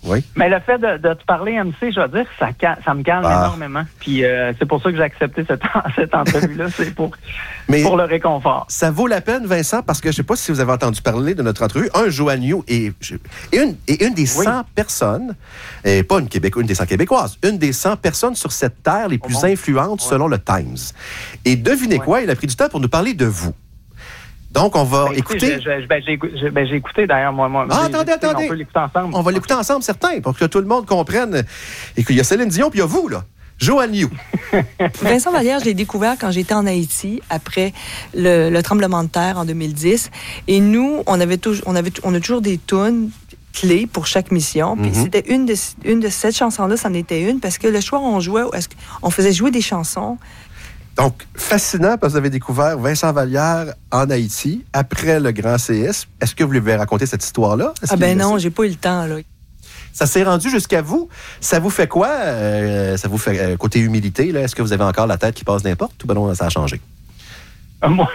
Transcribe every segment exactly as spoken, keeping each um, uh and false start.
Oui. Mais le fait de, de te parler, M C, je veux dire, ça, ça me calme ah. énormément. Puis euh, c'est pour ça que j'ai accepté cette, cette entrevue-là. C'est pour, Mais pour le réconfort. Ça vaut la peine, Vincent, parce que je ne sais pas si vous avez entendu parler de notre entrevue. Un, Joanne Liu est, est, une, est une des cent oui. personnes, et pas une, Québec, une des cent québécoises, une des cent personnes sur cette terre les plus oh bon. influentes ouais. selon le Times. Et devinez ouais. quoi, il a pris du temps pour nous parler de vous. Donc, on va ben, écouter... écouter... Je, je, ben, j'ai, j'ai, ben, j'ai écouté, d'ailleurs, moi. moi ah, attendez, écouté, attendez. On peut l'écouter ensemble. On va l'écouter okay. ensemble, certains, pour que tout le monde comprenne. Et qu'il y a Céline Dion, puis il y a vous, là. Joanne Liu. Vincent Vallière, je l'ai découvert quand j'étais en Haïti, après le, le tremblement de terre en deux mille dix. Et nous, on avait, toujours, on avait on a toujours des tunes clés pour chaque mission. Puis mm-hmm. c'était une de, une de cette chanson-là, c'en était une, parce que le soir, on jouait, on faisait jouer des chansons. Donc, fascinant, parce que vous avez découvert Vincent Vallière en Haïti, après le grand séisme. Est-ce que vous lui avez raconté cette histoire-là? Est-ce ah ben non, j'ai pas eu le temps, là. Ça s'est rendu jusqu'à vous. Ça vous fait quoi? Euh, ça vous fait euh, côté humilité, là? Est-ce que vous avez encore la tête qui passe n'importe ou ben non, ça a changé? Euh, moi...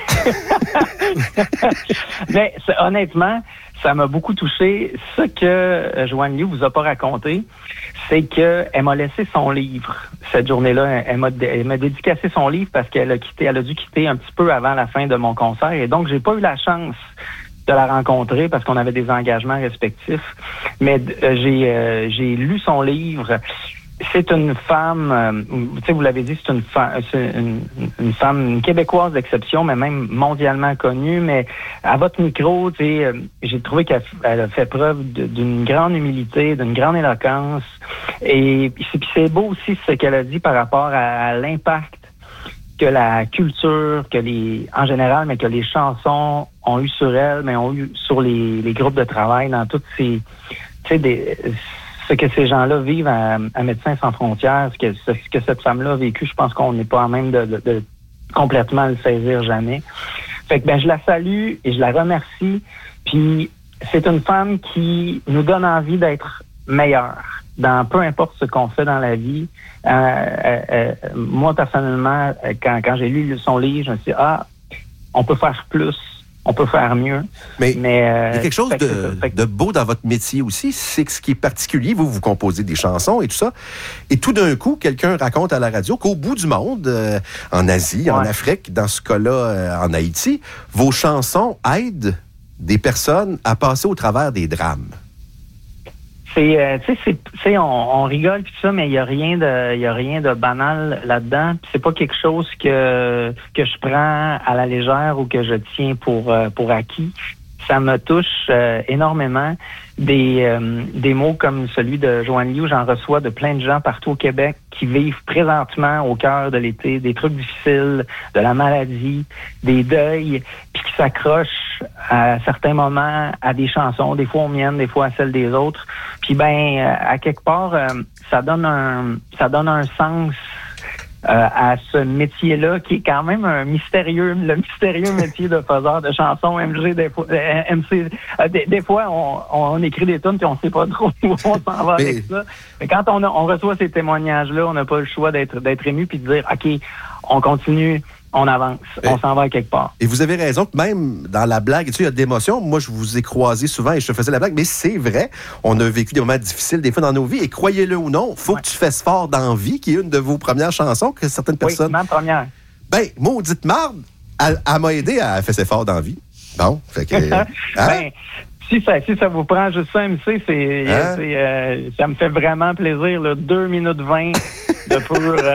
Mais honnêtement, ça m'a beaucoup touché. Ce que euh, Joanne Liu vous a pas raconté, c'est qu'elle m'a laissé son livre cette journée-là. Elle m'a, elle m'a dédicacé son livre parce qu'elle a quitté, elle a dû quitter un petit peu avant la fin de mon concert. Et donc, j'ai pas eu la chance de la rencontrer parce qu'on avait des engagements respectifs. Mais euh, j'ai, euh, j'ai lu son livre. C'est une femme, euh, tu sais, vous l'avez dit, c'est une, fa- c'est une, une femme une québécoise d'exception, mais même mondialement connue. Mais à votre micro, tu sais, euh, j'ai trouvé qu'elle elle a fait preuve de, d'une grande humilité, d'une grande éloquence. Et puis c'est, c'est beau aussi ce qu'elle a dit par rapport à, à l'impact que la culture, que les, en général, mais que les chansons ont eu sur elle, mais ont eu sur les, les groupes de travail dans toutes ces, tu sais, des ce que ces gens-là vivent à, à Médecins sans frontières, ce que, ce que cette femme-là a vécu, je pense qu'on n'est pas à même de, de, de complètement le saisir jamais. Fait que ben je la salue et je la remercie. Puis c'est une femme qui nous donne envie d'être meilleure dans peu importe ce qu'on fait dans la vie. Euh, euh, euh, moi, personnellement, quand, quand j'ai lu son livre, je me suis dit, ah, on peut faire plus. On peut faire mieux. Mais, mais euh, il y a quelque chose de, que... de beau dans votre métier aussi, c'est que ce qui est particulier, vous, vous composez des chansons et tout ça, et tout d'un coup, quelqu'un raconte à la radio qu'au bout du monde, euh, en Asie, ouais. en Afrique, dans ce cas-là, euh, en Haïti, vos chansons aident des personnes à passer au travers des drames. C'est, euh, tu sais, c'est, c'est, on, on rigole puis tout ça, mais il y a rien de, il y a rien de banal là-dedans. Pis c'est pas quelque chose que que je prends à la légère ou que je tiens pour euh, pour acquis. Ça me touche euh, énormément. Des euh, des mots comme celui de Joanne Liu, j'en reçois de plein de gens partout au Québec qui vivent présentement au cœur de l'été des trucs difficiles, de la maladie, des deuils, puis qui s'accrochent à certains moments à des chansons, des fois aux miennes, des fois à celles des autres. Puis ben à quelque part, euh, ça donne un ça donne un sens Euh, à ce métier-là, qui est quand même un mystérieux, le mystérieux métier de faiseur de chansons. M G, des fois, euh, M C, euh, des, des fois, on, on écrit des tunes puis on sait pas trop où on s'en va Mais... avec ça. Mais quand on, a, on reçoit ces témoignages-là, on n'a pas le choix d'être, d'être ému puis de dire, OK, on continue, on avance, et, on s'en va à quelque part. Et vous avez raison que même dans la blague, tu sais, il y a de l'émotion. Moi, je vous ai croisé souvent et je te faisais la blague, mais c'est vrai, on a vécu des moments difficiles des fois dans nos vies et croyez-le ou non, faut ouais. que tu fasses fort dans la vie, qui est une de vos premières chansons que certaines personnes... Oui, ma première. Ben, maudite marde, elle, elle m'a aidé à faire ses forts dans la vie. Bon, fait que... hein? ben, si ça, si ça vous prend juste ça, M C, c'est, hein? c'est, euh, ça me fait vraiment plaisir, là, deux minutes vingt de pur... Euh,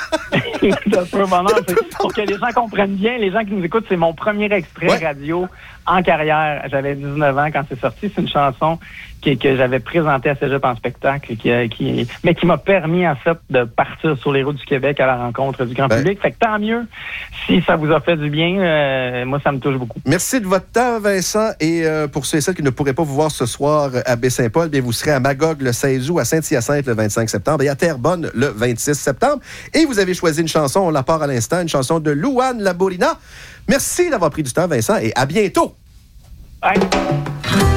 de pur bonheur. C'est pour que les gens comprennent bien, les gens qui nous écoutent, c'est mon premier extrait ouais. radio en carrière. J'avais dix-neuf ans quand c'est sorti. C'est une chanson qui, que j'avais présentée à Cégep en spectacle, qui, qui, mais qui m'a permis, en fait, de partir sur les routes du Québec à la rencontre du grand ben. public. Fait que tant mieux si ça vous a fait du bien. Euh, moi, ça me touche beaucoup. Merci de votre temps, Vincent. Et euh, pour ceux et celles qui ne pourraient pas vous voir ce soir à Baie-Saint-Paul, bien, vous serez à Magog le seize août, à Saint-Hyacinthe le vingt-cinq septembre et à Terrebonne le vingt-six septembre. Et vous avez choisi une chanson, on la part à l'instant, une chanson de Louane Labourina. Merci d'avoir pris du temps, Vincent, et à bientôt. Bye.